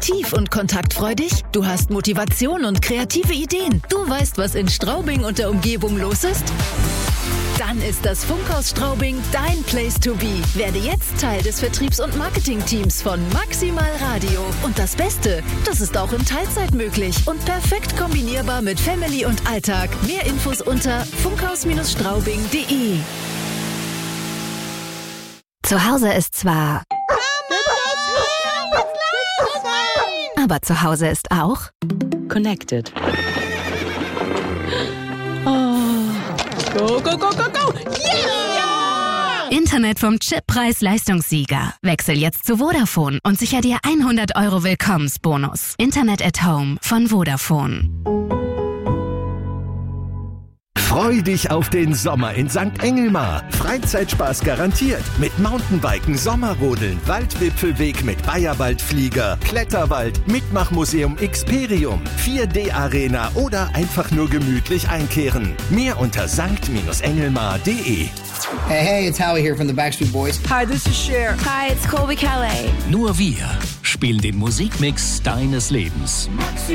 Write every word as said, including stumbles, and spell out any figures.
Kreativ und kontaktfreudig? Du hast Motivation und kreative Ideen. Du weißt, was in Straubing und der Umgebung los ist? Dann ist das Funkhaus Straubing dein Place to be. Werde jetzt Teil des Vertriebs- und Marketingteams von Maximal Radio. Und das Beste, das ist auch in Teilzeit möglich und perfekt kombinierbar mit Family und Alltag. Mehr Infos unter funkhaus straubing punkt de. Zu Hause ist zwar... Aber zu Hause ist auch... Connected. Oh. Go, go, go, go, go! Yeah! Internet vom Chippreis-Leistungssieger. Wechsel jetzt zu Vodafone und sicher dir hundert Euro Willkommensbonus. Internet at Home von Vodafone. Freu dich auf den Sommer in Sankt Engelmar. Freizeitspaß garantiert. Mit Mountainbiken, Sommerrodeln, Waldwipfelweg mit Bayerwaldflieger, Kletterwald, Mitmachmuseum Xperium, vier D Arena oder einfach nur gemütlich einkehren. Mehr unter sankt engelmar punkt de. Hey, hey, it's Howie here from the Backstreet Boys. Hi, this is Cher. Hi, it's Colby Calais. Nur wir spielen den Musikmix deines Lebens.